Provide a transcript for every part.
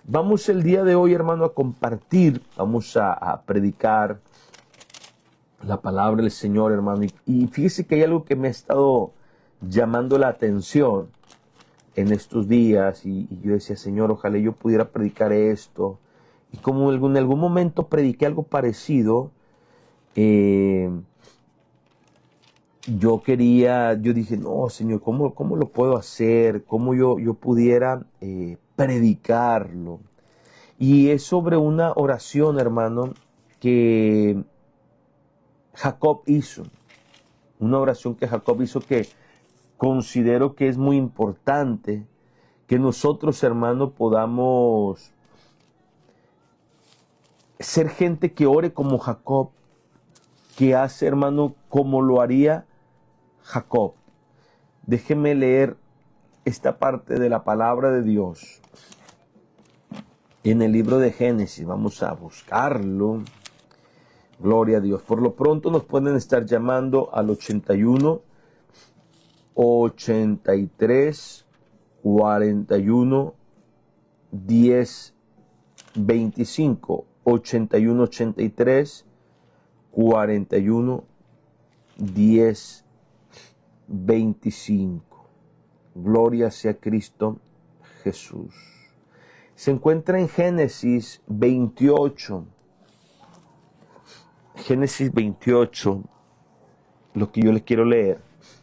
Vamos el día de hoy, hermano, a compartir, vamos a predicar la palabra del Señor, hermano. Y fíjese que hay algo que me ha estado llamando la atención en estos días. Y yo decía, Señor, ojalá yo pudiera predicar esto. Y como en algún momento prediqué algo parecido, yo dije, no, Señor, ¿cómo lo puedo hacer? ¿Cómo yo pudiera predicarlo? Y es sobre una oración, hermano, que Jacob hizo. Una oración que Jacob hizo que considero que es muy importante que nosotros, hermano, podamos ser gente que ore como Jacob, que hace, hermano, como lo haría Jacob. Déjeme leer esta parte de la palabra de Dios en el libro de Génesis. Vamos a buscarlo. Gloria a Dios. Por lo pronto nos pueden estar llamando al 81 83 41 10 25. 81 83 41 10 25. Gloria sea Cristo Jesús. Se encuentra en Génesis 28. Génesis 28, lo que yo les quiero leer.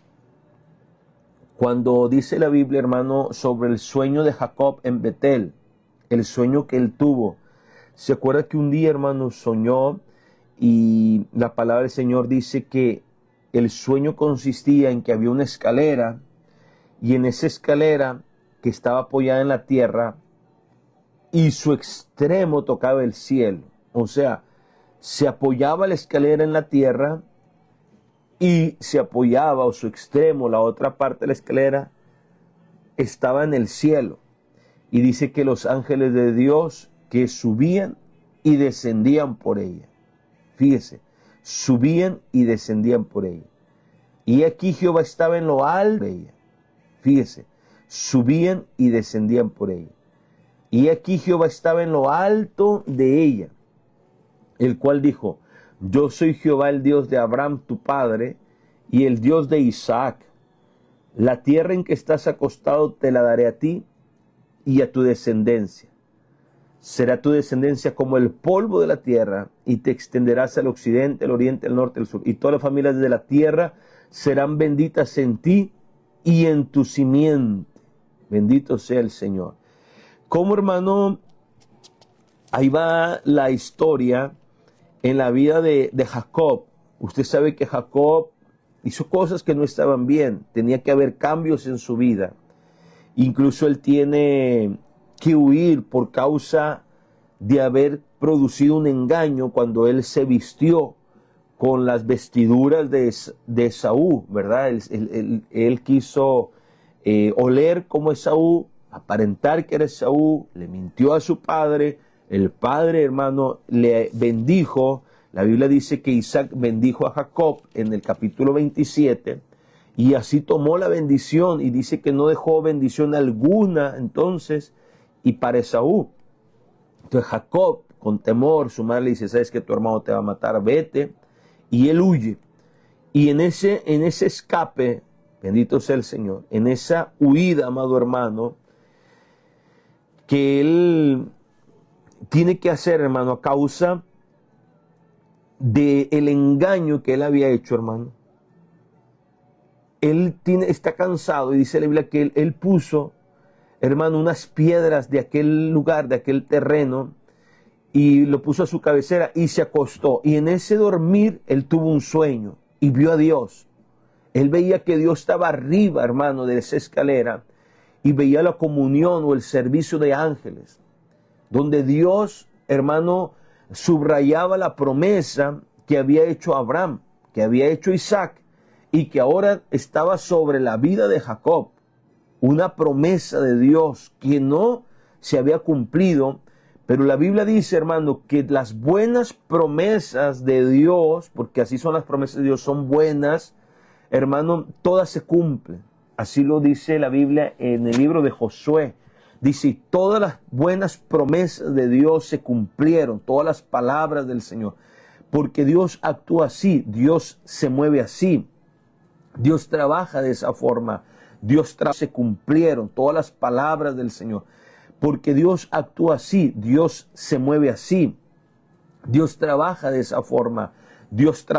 Cuando dice la Biblia, hermano, sobre el sueño de Jacob en Betel, el sueño que él tuvo. Se acuerda que un día, hermano, soñó y la palabra del Señor dice que el sueño consistía en que había una escalera y en esa escalera que estaba apoyada en la tierra y su extremo tocaba el cielo. O sea, se apoyaba la escalera en la tierra y se apoyaba, o su extremo, la otra parte de la escalera, estaba en el cielo. Y dice que los ángeles de Dios que subían y descendían por ella. Fíjese, subían y descendían por ella. Y aquí Jehová estaba en lo alto de ella. Fíjese, subían y descendían por ella. Y aquí Jehová estaba en lo alto de ella, el cual dijo, yo soy Jehová el Dios de Abraham tu padre y el Dios de Isaac. La tierra en que estás acostado te la daré a ti y a tu descendencia. Será tu descendencia como el polvo de la tierra y te extenderás al occidente, al oriente, al norte, al sur. Y todas las familias de la tierra serán benditas en ti y en tu simiente. Bendito sea el Señor. Como, hermano, ahí va la historia en la vida de Jacob. Usted sabe que Jacob hizo cosas que no estaban bien. Tenía que haber cambios en su vida. Incluso él tiene que huir por causa de haber producido un engaño cuando él se vistió con las vestiduras de Esaú, ¿verdad? Él quiso oler como Esaú, aparentar que era Esaú, le mintió a su padre. El padre, hermano, le bendijo. La Biblia dice que Isaac bendijo a Jacob en el capítulo 27 y así tomó la bendición y dice que no dejó bendición alguna entonces y para Esaú. Entonces Jacob, con temor, su madre le dice, sabes que tu hermano te va a matar, vete, y él huye. Y en ese escape, bendito sea el Señor, en esa huida, amado hermano, que él tiene que hacer, hermano, a causa del engaño que él había hecho, hermano. Él está cansado y dice la Biblia que él puso, hermano, unas piedras de aquel lugar, de aquel terreno, y lo puso a su cabecera y se acostó. Y en ese dormir él tuvo un sueño y vio a Dios. Él veía que Dios estaba arriba, hermano, de esa escalera y veía la comunión o el servicio de ángeles, donde Dios, hermano, subrayaba la promesa que había hecho Abraham, que había hecho Isaac, y que ahora estaba sobre la vida de Jacob. Una promesa de Dios que no se había cumplido, pero la Biblia dice, hermano, que las buenas promesas de Dios, porque así son las promesas de Dios, son buenas, hermano, todas se cumplen. Así lo dice la Biblia en el libro de Josué. Dice, todas las buenas promesas de Dios se cumplieron, todas las palabras del Señor. Porque Dios actúa así, Dios se mueve así, Dios trabaja de esa forma, se cumplieron todas las palabras del Señor. Porque Dios actúa así, Dios se mueve así, Dios trabaja de esa forma, Dios trabaja.